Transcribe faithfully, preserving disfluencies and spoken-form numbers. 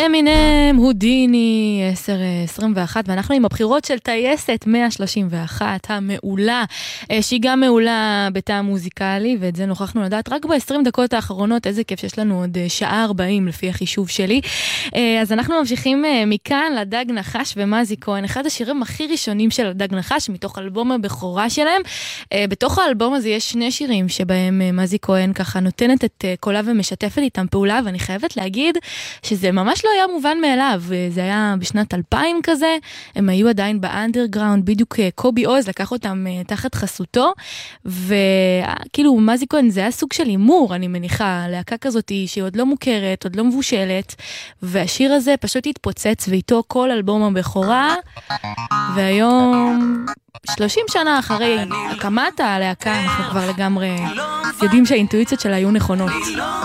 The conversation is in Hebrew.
אמינם, הודיני, עשר עשרים ואחת, ואנחנו עם הבחירות של טייסת מאה שלושים ואחת, המעולה, שהיא גם מעולה בטעם מוזיקלי, ואת זה נוכחנו לדעת רק ב-עשרים דקות האחרונות, איזה כיף שיש לנו עוד שעה ארבעים לפי החישוב שלי. אז אנחנו ממשיכים מכאן לדג נחש ומזי כהן, אחד השירים הכי ראשונים של הדג נחש, מתוך אלבום הבכורה שלהם. בתוך האלבום הזה יש שני שירים שבהם מזי כהן ככה נותנת את קולה ומשתפת איתם פעולה, ואני חייבת להגיד שזה ממש לא היה מובן מאליו, זה היה בשנת אלפיים כזה, הם היו עדיין באנדרגראונד, בדיוק קובי עוז לקח אותם תחת חסותו, וכאילו מזי כהן זה היה סוג של אימור, אני מניחה, להקה כזאת שהיא עוד לא מוכרת, עוד לא מבושלת, והשיר הזה פשוט התפוצץ, ואיתו כל אלבום הבכורה, והיום שלושים שנה אחרי הקמת הלהקה, אנחנו כבר לגמרי יודעים שהאינטואיציות שלה היו נכונות.